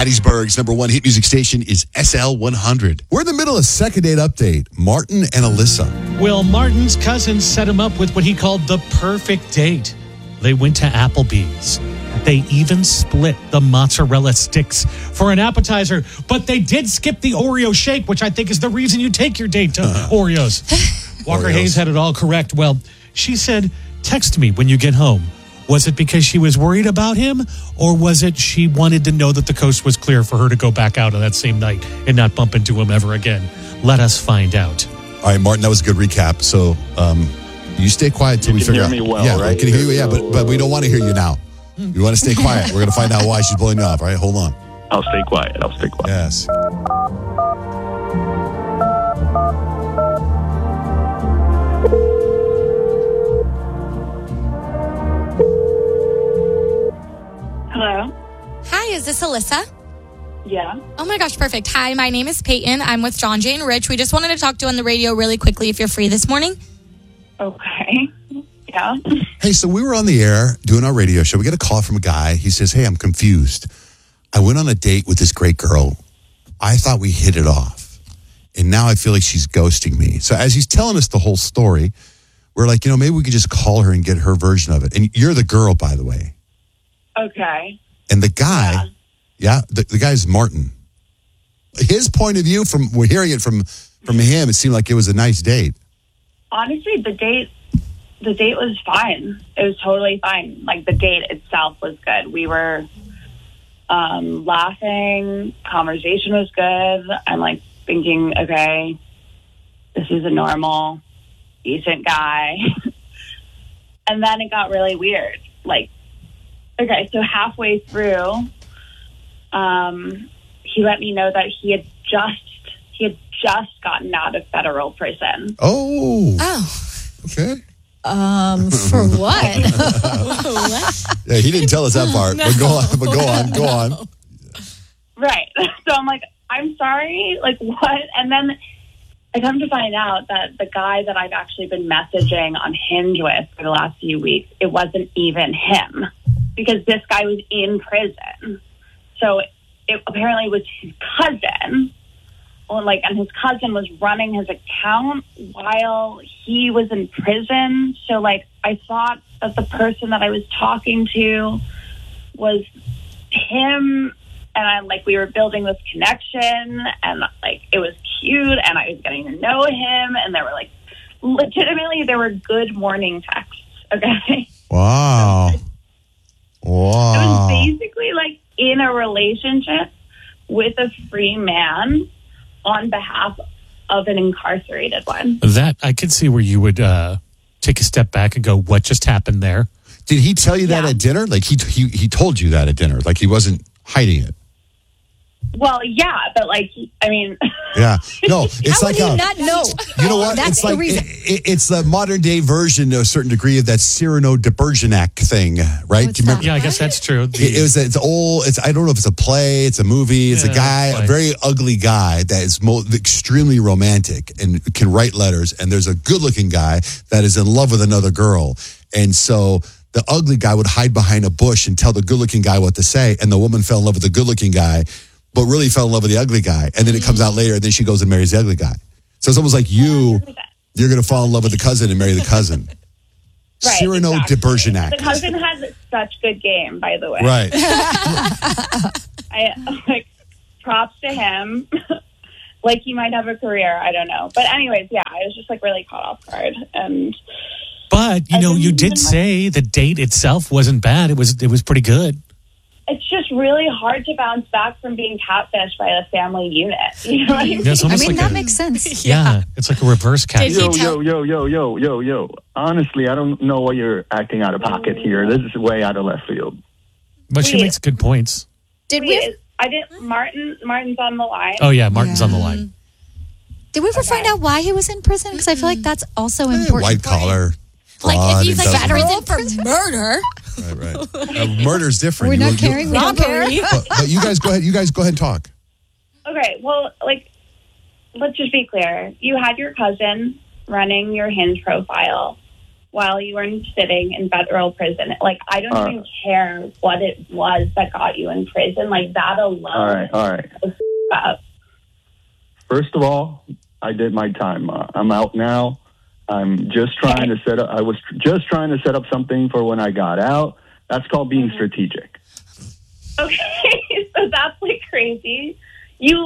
Hattiesburg's number one hit music station is SL100. We're in the middle of second date update. Martin and Alyssa. Well, Martin's cousin set him up with what he called the perfect date. They went to Applebee's. They even split the mozzarella sticks for an appetizer, but they did skip the Oreo shake, which I think is the reason you take your date to Oreos. Walker Hayes had it all correct. Well, she said, text me when you get home. Was it because she was worried about him, or was it she wanted to know that the coast was clear for her to go back out on that same night and not bump into him ever again? Let us find out. All right, Martin, that was a good recap. So you stay quiet until we figure out. You can hear me well, yeah, right? I can hear you, yeah, but we don't want to hear you now. You want to stay quiet. We're going to find out why she's blowing you off, all right? Hold on. I'll stay quiet. Yes. Hello? Hi, is this Alyssa? Yeah. Oh my gosh, perfect. Hi, my name is Peyton. I'm with John, Jay, and Rich. We just wanted to talk to you on the radio really quickly if you're free this morning. Okay. Yeah. Hey, so we were on the air doing our radio show. We get a call from a guy. He says, hey, I'm confused. I went on a date with this great girl. I thought we hit it off. And now I feel like she's ghosting me. So as he's telling us the whole story, we're like, maybe we could just call her and get her version of it. And you're the girl, by the way. Okay. And the guy, the guy's Martin. His point of view, we're hearing it from him, it seemed like it was a nice date. Honestly, the date was fine. It was totally fine. Like, the date itself was good. We were laughing. Conversation was good. I'm like thinking, okay, this is a normal, decent guy. And then it got really weird. Like, okay, so halfway through, he let me know that he had just gotten out of federal prison. Oh. Okay. For what? What? Yeah, he didn't tell us that part. No. But go on. Right. So I'm like, I'm sorry, like, what? And then I come to find out that the guy that I've actually been messaging on Hinge with for the last few weeks, it wasn't even him, because this guy was in prison. So it apparently was his cousin. And his cousin was running his account while he was in prison. So, like, I thought that the person that I was talking to was him, and we were building this connection, and, like, it was cute, and I was getting to know him, and there were good morning texts, okay? Wow. I was basically, like, in a relationship with a free man on behalf of an incarcerated one. That, I could see where you would take a step back and go, what just happened there? Did he tell you that at dinner? Like, he told you that at dinner? Like, he wasn't hiding it? Well, yeah, but, like, I mean... Yeah. No, it's How like... would he not know? You know what? That's it's the like reason. It's the modern day version to a certain degree of that Cyrano de Bergerac thing, right? What's Do you remember? that? Yeah, I guess that's true. It's old. I don't know if it's a play, it's a movie. It's a guy, a very ugly guy that is extremely romantic and can write letters. And there's a good looking guy that is in love with another girl. And so the ugly guy would hide behind a bush and tell the good looking guy what to say. And the woman fell in love with the good looking guy, but really fell in love with the ugly guy. And then it comes out later, and then she goes and marries the ugly guy. So it's almost like you're going to fall in love with the cousin and marry the cousin. Right, Cyrano de Bergerac. The cousin has such good game, by the way. Right. Props to him. Like, he might have a career, I don't know. But anyways, yeah, I was just, like, really caught off guard. But, you did say the date itself wasn't bad. It was pretty good. It's just really hard to bounce back from being catfished by a family unit. You know what I mean? Yeah, it's almost that like makes sense. Yeah, it's like a reverse catch. Yo. Honestly, I don't know why you're acting out of pocket here. This is way out of left field. But she makes good points. Martin's on the line. Oh, yeah, Martin's on the line. Did we ever find out why he was in prison? Because I feel like that's also important. White collar. Like, if he's like industrial. prison for murder. Right. Murder's different. We're not caring. We don't care. But you guys go ahead. You guys go ahead and talk. Okay, well, like, let's just be clear. You had your cousin running your Hinge profile while you were sitting in federal prison. Like, I don't even care what it was that got you in prison. Like, that alone. All right. First of all, I did my time. I'm out now. I'm just trying to set up. I was just trying to set up something for when I got out. That's called being strategic. Okay, so that's like crazy. It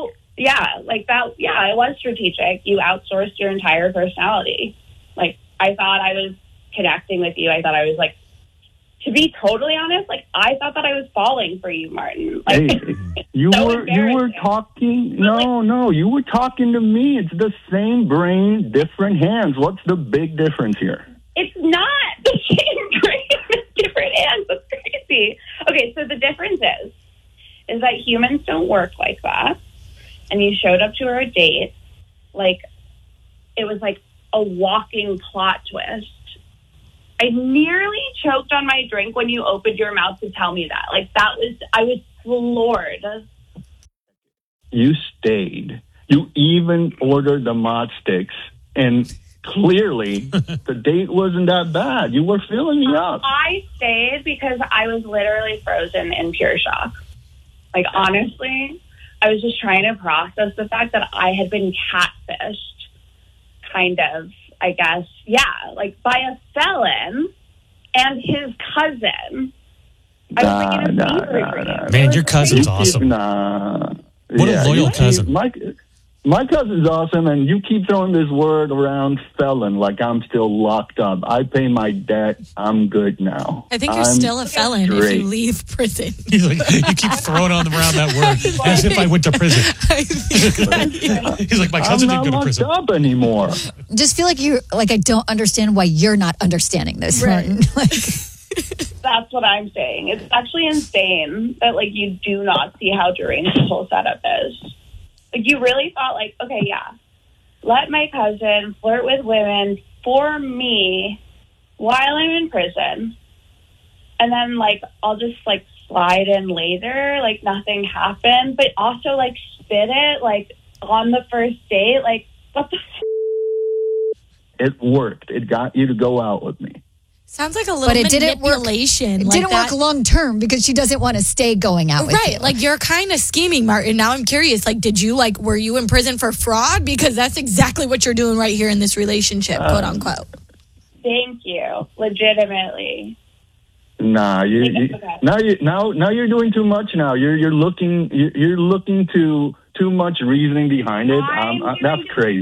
was strategic. You outsourced your entire personality. Like, I thought I was connecting with you. I thought I was like, to be totally honest, like, I thought that I was falling for you, Martin. Like, hey, you were talking. No, you were talking to me. It's the same brain, different hands. What's the big difference here? It's not the same brain, it's different hands. That's crazy. Okay, so the difference is that humans don't work like that. And you showed up to her date like it was like a walking plot twist. I nearly choked on my drink when you opened your mouth to tell me that. Like, I was floored. You stayed. You even ordered the mod sticks, and clearly the date wasn't that bad. You were filling me up. I stayed because I was literally frozen in pure shock. Like, honestly, I was just trying to process the fact that I had been catfished, kind of. I guess, like by a felon and his cousin. I was like in a fever dream. Man, your cousin's awesome. What a loyal cousin. My cousin's awesome, and you keep throwing this word around felon like I'm still locked up. I pay my debt. I'm good now. I think you're still a felon if you leave prison. He's like, you keep throwing around that word as if I went to prison. He's like, my cousin didn't go to prison. I'm not locked up anymore. Just feel like I don't understand why you're not understanding this. Right. That's what I'm saying. It's actually insane that, like, you do not see how deranged this whole setup is. Like, you really thought, like, okay, let my cousin flirt with women for me while I'm in prison. And then, like, I'll just, like, slide in later, like, nothing happened. But also, like, spit it, like, on the first date. Like, what the It worked. It got you to go out with me. Sounds like a little manipulation. It didn't work long term because she doesn't want to stay going out with you. Right. Like, you're kind of scheming, Martin. Now I'm curious. Like, were you in prison for fraud? Because that's exactly what you're doing right here in this relationship, quote unquote. Thank you. Legitimately. Nah, now you're doing too much. Now you're looking too much reasoning behind it. That's crazy.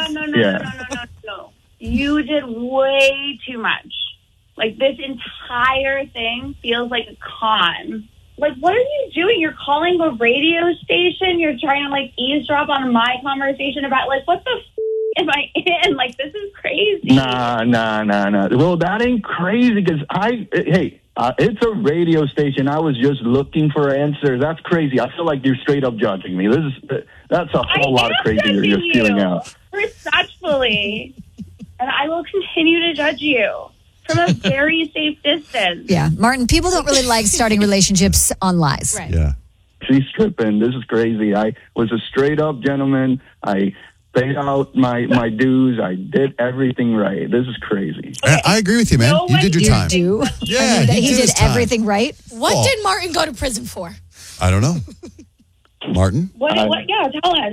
No. You did way too much. Like, this entire thing feels like a con. Like, what are you doing? You're calling a radio station. You're trying to, like, eavesdrop on my conversation about, like, what the am I in? Like, this is crazy. Nah. Well, that ain't crazy because it's a radio station. I was just looking for answers. That's crazy. I feel like you're straight up judging me. That's a whole lot of crazy you're spewing out. Respectfully. And I will continue to judge you from a very safe distance. Yeah, Martin, people don't really like starting relationships on lies. Right. Yeah. She's tripping. This is crazy. I was a straight up gentleman. I paid out my dues. I did everything right. This is crazy. Okay. I agree with you, man. You did your time. Yeah, he did everything right. What did Martin go to prison for? I don't know. Martin? What? Yeah, tell us.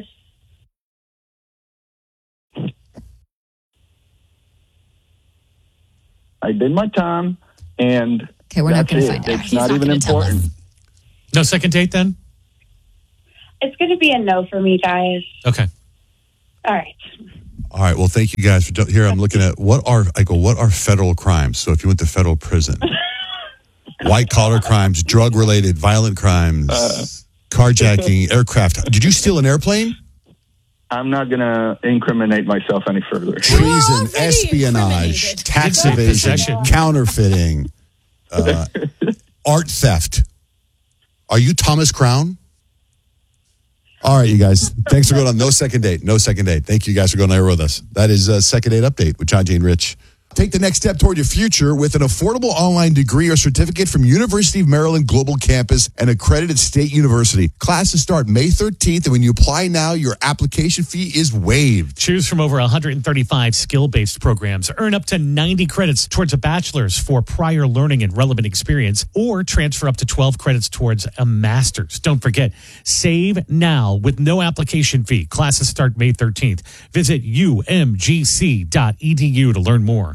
I did my time, and okay, we're not going to find out. It's not even important. No second date, then? It's going to be a no for me, guys. Okay. All right. Well, thank you guys for here. I'm looking at what are federal crimes? So if you went to federal prison, white collar crimes, drug related, violent crimes, carjacking, aircraft. Did you steal an airplane? I'm not going to incriminate myself any further. Treason, espionage, tax evasion, counterfeiting, art theft. Are you Thomas Crown? All right, you guys. Thanks for going on No Second Date. Thank you guys for going there with us. That is a Second Date Update with John, Jane, Rich Take the next step toward your future with an affordable online degree or certificate from University of Maryland Global Campus, an accredited state university. Classes start May 13th, and when you apply now, your application fee is waived. Choose from over 135 skill-based programs. Earn up to 90 credits towards a bachelor's for prior learning and relevant experience, or transfer up to 12 credits towards a master's. Don't forget, save now with no application fee. Classes start May 13th. Visit umgc.edu to learn more.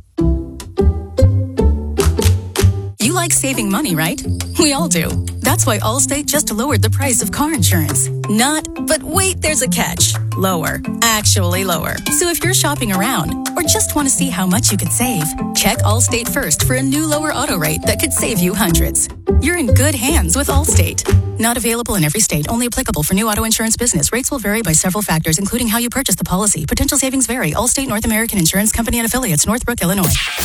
You like saving money, right? We all do. That's why Allstate just lowered the price of car insurance. But wait, there's a catch. Lower. Actually lower. So if you're shopping around or just want to see how much you could save, check Allstate first for a new lower auto rate that could save you hundreds. You're in good hands with Allstate. Not available in every state. Only applicable for new auto insurance business. Rates will vary by several factors, including how you purchase the policy. Potential savings vary. Allstate North American Insurance Company and Affiliates, Northbrook, Illinois.